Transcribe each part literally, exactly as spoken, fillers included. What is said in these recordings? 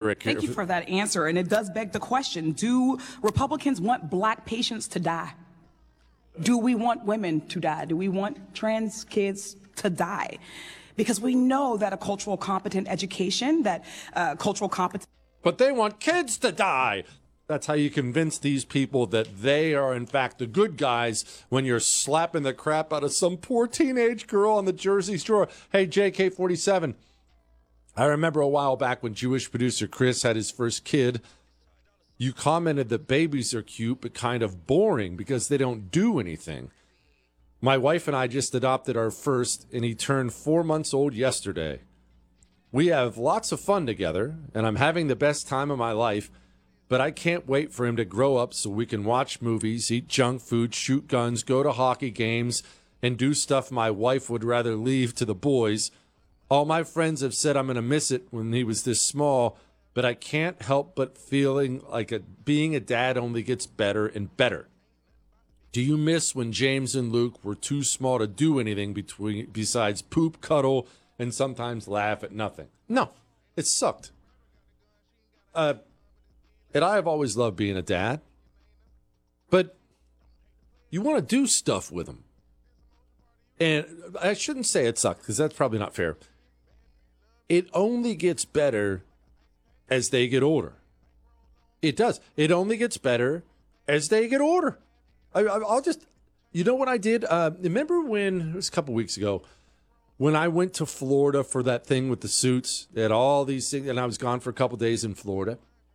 Rick. Thank you for that answer. And it does beg the question, do Republicans want black patients to die? Do we want women to die? Do we want trans kids to die? Because we know that a cultural competent education, that uh, cultural competence. But they want kids to die. That's how you convince these people that they are, in fact, the good guys when you're slapping the crap out of some poor teenage girl on the Jersey Shore. Hey, J K forty-seven, I remember a while back when Jewish producer Chris had his first kid, you commented that babies are cute but kind of boring because they don't do anything. My wife and I just adopted our first, and he turned four months old yesterday. We have lots of fun together, and I'm having the best time of my life, but I can't wait for him to grow up so we can watch movies, eat junk food, shoot guns, go to hockey games, and do stuff my wife would rather leave to the boys. All my friends have said I'm going to miss it when he was this small, but I can't help but feeling like a, being a dad only gets better and better. Do you miss when James and Luke were too small to do anything between besides poop, cuddle, and sometimes laugh at nothing? No, it sucked. Uh, and I have always loved being a dad, but you want to do stuff with them. And I shouldn't say it sucked because that's probably not fair. It only gets better as they get older. It does. It only gets better as they get older. I, I'll just, you know what I did? Uh, remember when, it was a couple weeks ago, when I went to Florida for that thing with the suits, they had all these things, and I was gone for a couple days in Florida.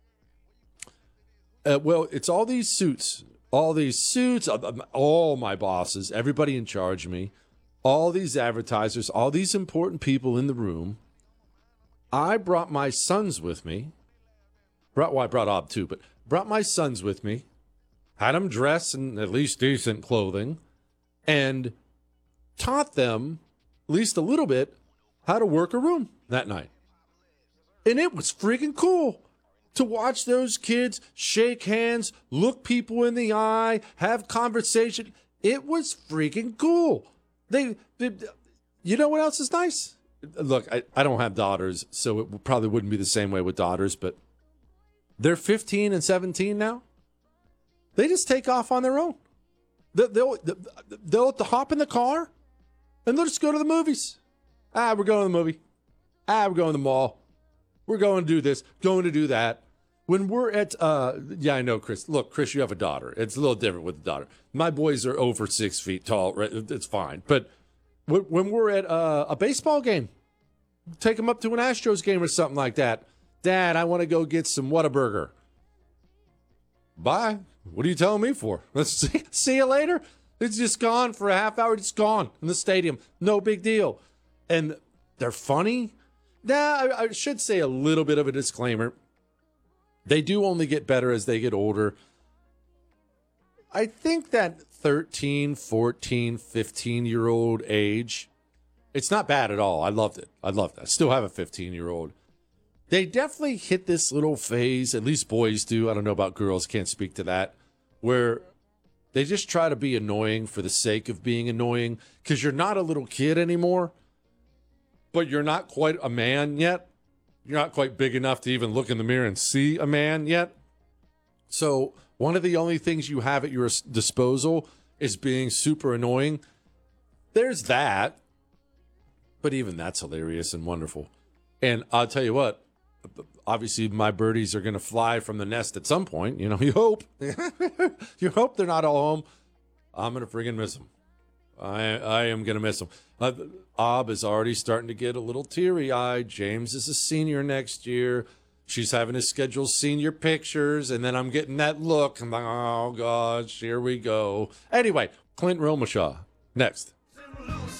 Uh, well, it's all these suits, all these suits, all my bosses, everybody in charge of me, all these advertisers, all these important people in the room. I brought my sons with me. Brought, well, I brought Ob too, but brought my sons with me. Had them dress in at least decent clothing, and taught them, at least a little bit, how to work a room that night. And it was freaking cool to watch those kids shake hands, look people in the eye, have conversation. It was freaking cool. They, they you know what else is nice? Look, I, I don't have daughters, so it probably wouldn't be the same way with daughters, but they're fifteen and seventeen now. They just take off on their own. They'll, they'll, they'll hop in the car and they'll just go to the movies. Ah, we're going to the movie. Ah, we're going to the mall. We're going to do this, going to do that. When we're at, uh, yeah, I know, Chris. Look, Chris, you have a daughter. It's a little different with the daughter. My boys are over six feet tall. Right? It's fine. But when we're at uh, a baseball game, take them up to an Astros game or something like that. Dad, I want to go get some Whataburger. Bye. What are you telling me for? Let's see, see you later. It's just gone for a half hour. It's gone in the stadium. No big deal. And they're funny. Nah, I, I should say a little bit of a disclaimer. They do only get better as they get older. I think that thirteen, fourteen, fifteen-year-old age, it's not bad at all. I loved it. I loved it. I still have a fifteen-year-old. They definitely hit this little phase, at least boys do. I don't know about girls, can't speak to that, where they just try to be annoying for the sake of being annoying because you're not a little kid anymore, but you're not quite a man yet. You're not quite big enough to even look in the mirror and see a man yet. So one of the only things you have at your disposal is being super annoying. There's that, but even that's hilarious and wonderful. And I'll tell you what, obviously my birdies are going to fly from the nest at some point. You know, you hope. You hope they're not all home. I'm going to friggin' miss them. I I am going to miss them. Uh, Ob is already starting to get a little teary-eyed. James is a senior next year. She's having to schedule senior pictures, and then I'm getting that look. I'm like, oh, gosh, here we go. Anyway, Clint Romeshaw, next.